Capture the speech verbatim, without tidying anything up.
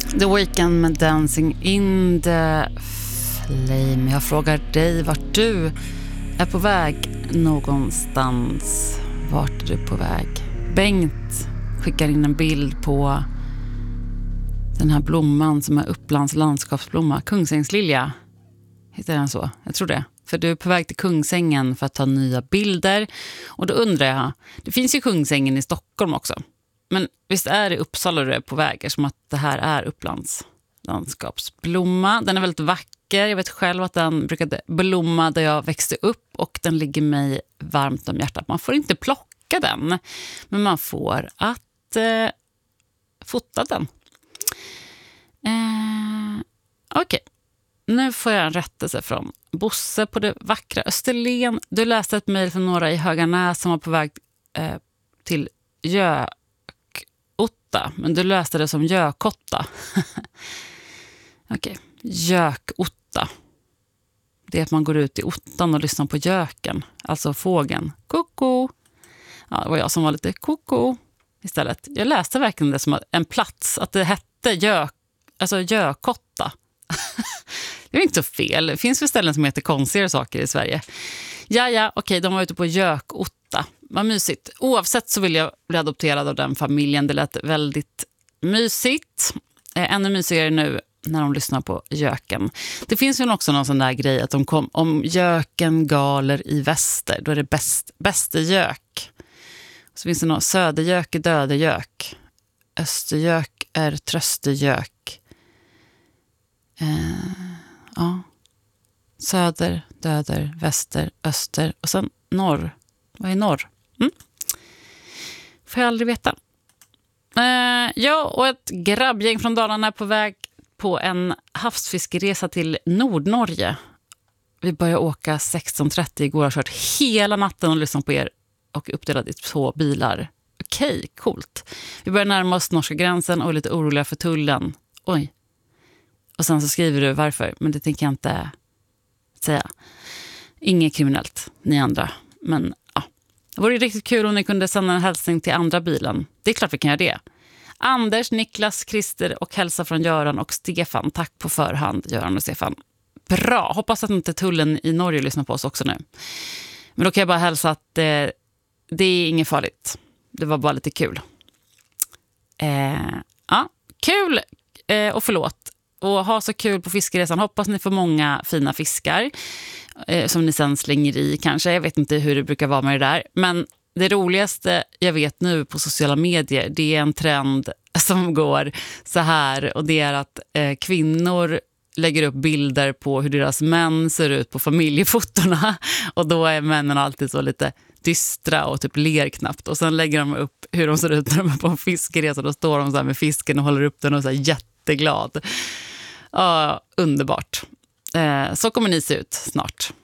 The Weeknd med Dancing in the Flame. Jag frågar dig vart du är på väg någonstans. Vart är du på väg? Bengt skickar in en bild på den här blomman som är Upplands landskapsblomma. Kungsängslilja. Heter den så? Jag tror det. För du är på väg till Kungsängen för att ta nya bilder. Och då undrar jag, det finns ju Kungsängen i Stockholm också. Men visst är det Uppsala du är på väg, som att det här är Upplands landskapsblomma. Den är väldigt vacker. Jag vet själv att den brukade blomma där jag växte upp och den ligger mig varmt om hjärtat. Man får inte plocka den, men man får att eh, fota den. Eh, Okej. Okay. Nu får jag en rättelse från Bosse på det vackra Österlen. Du läste ett mejl från några i Höganäs som var på väg eh, till Gökotta. Men du läste det som Gökotta. Okej, okay. Gökotta. Det är att man går ut i ottan och lyssnar på göken. Alltså fågeln. Koko. Ja, det var jag som var lite koko istället. Jag läste verkligen det som en plats. Att det hette Gök, alltså Gökotta. Det är inte så fel. Det finns väl ställen som heter konstigare saker i Sverige. Ja, ja, okej, okay, de var ute på Gökotta. Vad mysigt. Oavsett så vill jag bli adopterad av den familjen. Det lät väldigt mysigt. Eh, ännu mysigare nu när de lyssnar på göken. Det finns ju också någon sån där grej att de kom, om göken galer i väster, då är det bäst, bäste gök. Så finns det någon södergök är dödegök. Östergök är tröstegök. Eh, ja. Söder, döder, väster, öster och sen norr. Vad är norr? Mm. Får jag aldrig veta. Eh, jag och ett grabbgäng från Dalarna är på väg på en havsfiskeresa till Nordnorge. Vi började åka sexton trettio igår och har kört hela natten och lyssnat på er och uppdelat i två bilar. Okej, coolt. Vi börjar närma oss norska gränsen och är lite oroliga för tullen. Oj. Och sen så skriver du varför, men det tänker jag inte säga. Inget kriminellt, ni andra. Men ja, det vore riktigt kul om ni kunde sända en hälsning till andra bilen. Det är klart vi kan göra det. Anders, Niklas, Christer och hälsa från Göran och Stefan. Tack på förhand, Göran och Stefan. Bra, hoppas att inte tullen i Norge lyssnar på oss också nu. Men då kan jag bara hälsa att eh, det är inget farligt. Det var bara lite kul. Eh, ja, kul eh, och förlåt. Och ha så kul på fiskeresan. Hoppas ni får många fina fiskar eh, som ni sen slänger i kanske. Jag vet inte hur det brukar vara med det där. Men det roligaste jag vet nu på sociala medier, det är en trend som går så här. Och det är att eh, kvinnor lägger upp bilder på hur deras män ser ut på familjefotorna. Och då är männen alltid så lite dystra och typ ler knappt. Och sen lägger de upp hur de ser ut när de är på en fiskeresa. Då står de så här med fisken och håller upp den och så här jätteglad. Ja, underbart. Eh, så kommer ni se ut snart.